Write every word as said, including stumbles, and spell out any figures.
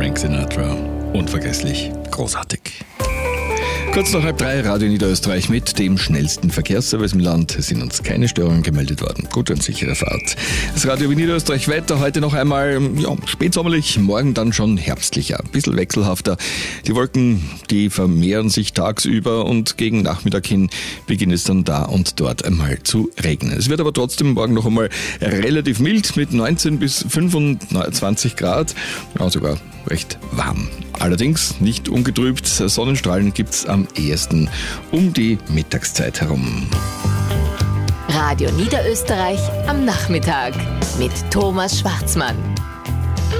Frank Sinatra. Unvergesslich, großartig. Kurz nach halb drei, Radio Niederösterreich mit dem schnellsten Verkehrsservice im Land. Es sind uns keine Störungen gemeldet worden. Gute und sichere Fahrt. Das Radio Niederösterreich Wetter heute noch einmal ja, spätsommerlich, morgen dann schon herbstlicher. Ein bisschen wechselhafter. Die Wolken, die vermehren sich tagsüber und gegen Nachmittag hin beginnt es dann da und dort einmal zu regnen. Es wird aber trotzdem morgen noch einmal relativ mild mit neunzehn bis fünfundzwanzig Grad. Ja, sogar recht warm. Allerdings nicht ungetrübt, Sonnenstrahlen gibt's am ehesten um die Mittagszeit herum. Radio Niederösterreich am Nachmittag mit Thomas Schwarzmann.